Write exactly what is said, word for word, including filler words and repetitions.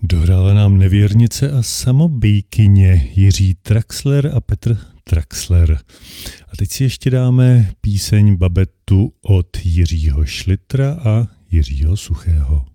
Dohrála nám Nevěrnice a samobijkyně Jiří Traxler a Petr Traxler. A teď si ještě dáme píseň Babetu od Jiřího Šlitra a Jiřího Suchého.